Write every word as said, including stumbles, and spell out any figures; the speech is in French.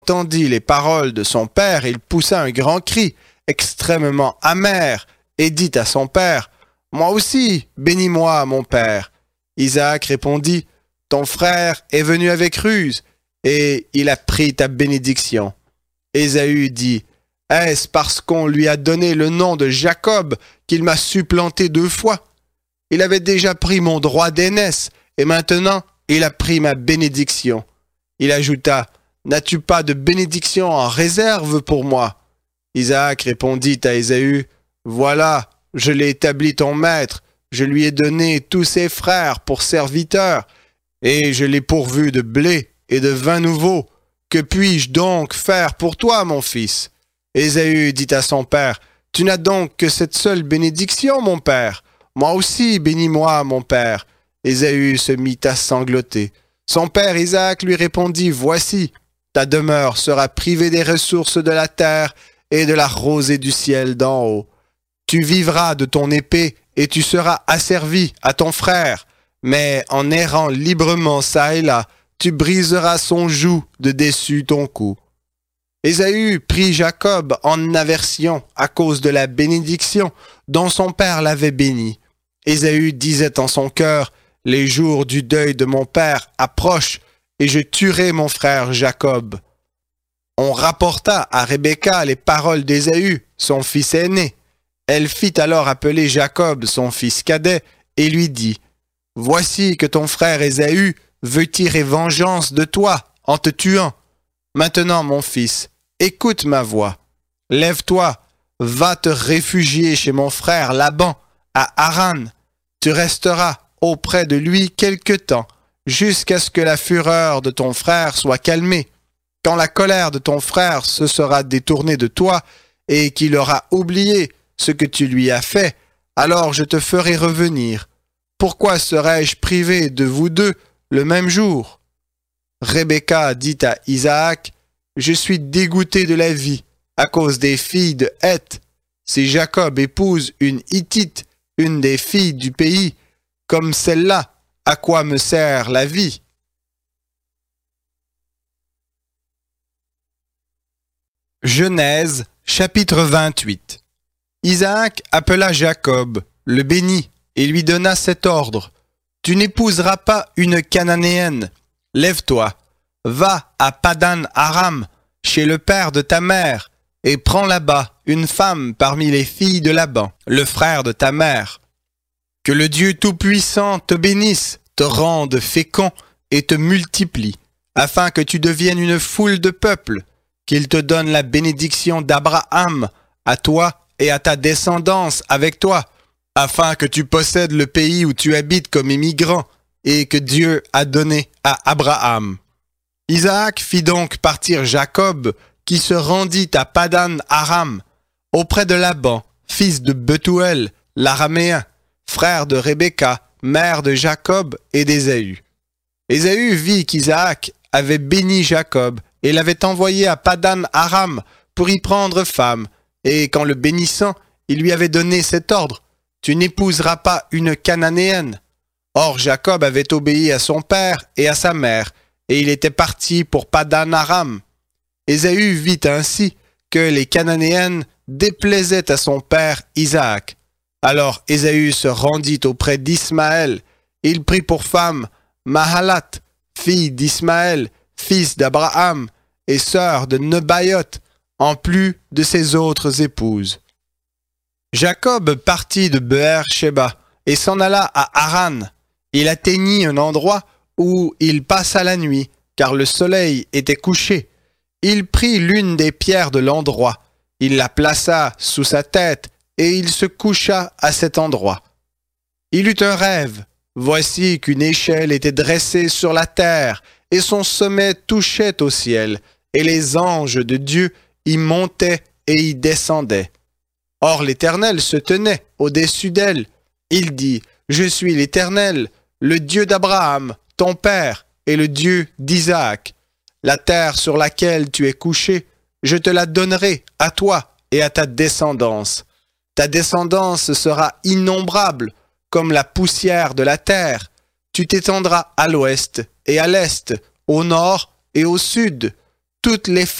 entendit les paroles de son père, il poussa un grand cri, extrêmement amer, et dit à son père, « Moi aussi, bénis-moi, mon père. » Isaac répondit, « Ton frère est venu avec ruse, et il a pris ta bénédiction. » Ésaü dit, « Est-ce parce qu'on lui a donné le nom de Jacob qu'il m'a supplanté deux fois? Il avait déjà pris mon droit d'aînesse, et maintenant il a pris ma bénédiction. » Il ajouta, « N'as-tu pas de bénédiction en réserve pour moi? » Isaac répondit à Ésaü, « Voilà, je l'ai établi ton maître, je lui ai donné tous ses frères pour serviteurs, et je l'ai pourvu de blé et de vin nouveau. Que puis-je donc faire pour toi, mon fils? » Ésaü dit à son père, « Tu n'as donc que cette seule bénédiction, mon père. Moi aussi, bénis-moi, mon père. » Ésaü se mit à sangloter. Son père Isaac lui répondit, « Voici, ta demeure sera privée des ressources de la terre et de la rosée du ciel d'en haut. Tu vivras de ton épée et tu seras asservi à ton frère, mais en errant librement çà et là, tu briseras son joug de dessus ton cou. » Ésaü prit Jacob en aversion à cause de la bénédiction dont son père l'avait béni. Ésaü disait en son cœur, « Les jours du deuil de mon père approchent, et je tuerai mon frère Jacob. » On rapporta à Rebecca les paroles d'Ésaü, son fils aîné. Elle fit alors appeler Jacob, son fils cadet, et lui dit, « Voici que ton frère Ésaü veut tirer vengeance de toi en te tuant. Maintenant, mon fils, écoute ma voix. Lève-toi, va te réfugier chez mon frère Laban, à Haran. Tu resteras auprès de lui quelque temps, jusqu'à ce que la fureur de ton frère soit calmée. Quand la colère de ton frère se sera détournée de toi et qu'il aura oublié ce que tu lui as fait, alors je te ferai revenir. Pourquoi serais-je privé de vous deux le même jour? » Rebecca dit à Isaac, « Je suis dégoûté de la vie à cause des filles de Heth. Si Jacob épouse une Hittite, une des filles du pays, comme celle-là, à quoi me sert la vie? » Genèse, chapitre vingt-huit. Isaac appela Jacob, le bénit, et lui donna cet ordre. « Tu n'épouseras pas une Cananéenne. Lève-toi, va à Padan Aram, chez le père de ta mère, et prends là-bas une femme parmi les filles de Laban, le frère de ta mère. Que le Dieu Tout-Puissant te bénisse, te rende fécond et te multiplie, afin que tu deviennes une foule de peuples, qu'il te donne la bénédiction d'Abraham, à toi et à ta descendance avec toi, afin que tu possèdes le pays où tu habites comme immigrant, et que Dieu a donné à Abraham. » Isaac fit donc partir Jacob, qui se rendit à Padan Aram, auprès de Laban, fils de Bethuel, l'araméen, frère de Rebecca, mère de Jacob et d'Ésaü. Ésaü vit qu'Isaac avait béni Jacob et l'avait envoyé à Padan Aram pour y prendre femme, et qu'en le bénissant, il lui avait donné cet ordre, « Tu n'épouseras pas une Cananéenne. » Or Jacob avait obéi à son père et à sa mère, et il était parti pour Padan Aram. Ésaü vit ainsi que les Cananéennes déplaisaient à son père Isaac. Alors Ésaü se rendit auprès d'Ismaël. Il prit pour femme Mahalat, fille d'Ismaël, fils d'Abraham, et sœur de Nebaïot, en plus de ses autres épouses. Jacob partit de Beër-Shéba et s'en alla à Haran. Il atteignit un endroit où il passa la nuit, car le soleil était couché. Il prit l'une des pierres de l'endroit, il la plaça sous sa tête, et il se coucha à cet endroit. Il eut un rêve. Voici qu'une échelle était dressée sur la terre, et son sommet touchait au ciel, et les anges de Dieu y montaient et y descendaient. Or l'Éternel se tenait au-dessus d'elle. Il dit, « Je suis l'Éternel, le Dieu d'Abraham, ton père, et le Dieu d'Isaac. La terre sur laquelle tu es couché, je te la donnerai à toi et à ta descendance. Ta descendance sera innombrable, comme la poussière de la terre. Tu t'étendras à l'ouest et à l'est, au nord et au sud. toutes les